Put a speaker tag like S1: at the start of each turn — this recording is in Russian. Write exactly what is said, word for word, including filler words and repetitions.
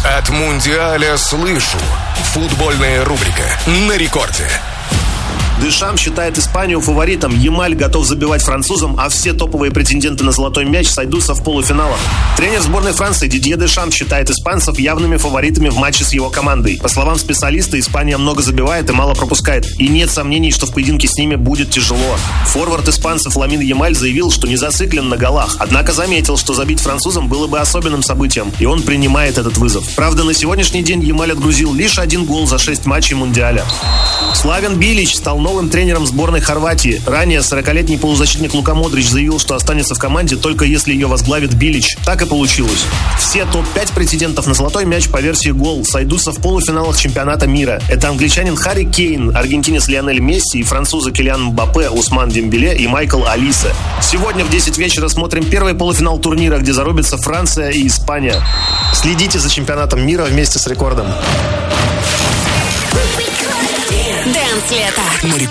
S1: От Мундиаля слышу. Футбольная рубрика на рекорде.
S2: Дешам считает Испанию фаворитом. Ямаль готов забивать французам, а все топовые претенденты на золотой мяч сойдутся в полуфиналах. Тренер сборной Франции Дидье Дешам считает испанцев явными фаворитами в матче с его командой. По словам специалиста, Испания много забивает и мало пропускает. И нет сомнений, что в поединке с ними будет тяжело. Форвард испанцев Ламин Ямаль заявил, что не зациклен на голах. Однако заметил, что забить французам было бы особенным событием. И он принимает этот вызов. Правда, на сегодняшний день Ямаль отгрузил лишь один гол за шесть матчей Мундиаля. Славен Билич стал новым тренером сборной Хорватии. Ранее сорокалетний полузащитник Лука Модрич заявил, что останется в команде только если ее возглавит Билич. Так и получилось. Все топ пять претендентов на золотой мяч по версии Гол сойдутся в полуфиналах чемпионата мира. Это англичанин Харри Кейн, аргентинец Лионель Месси и французы Килиан Мбаппе, Усман Дембеле и Майкл Олисе. Сегодня в десять вечера смотрим первый полуфинал турнира, где зарубятся Франция и Испания. Следите за чемпионатом мира вместе с Рекордом.
S3: Дэнс лето.